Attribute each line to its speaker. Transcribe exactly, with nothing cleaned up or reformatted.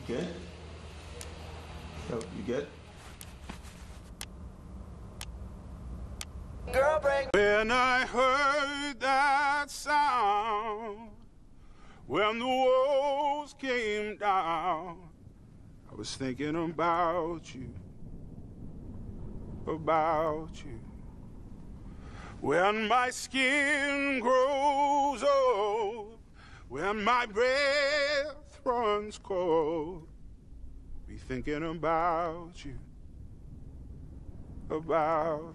Speaker 1: Good? Oh, you good?
Speaker 2: Girl, break.
Speaker 3: When I heard that sound, when the walls came down, I was thinking about you, about you. When my skin grows old, when my breath runs cold, be thinking about you, about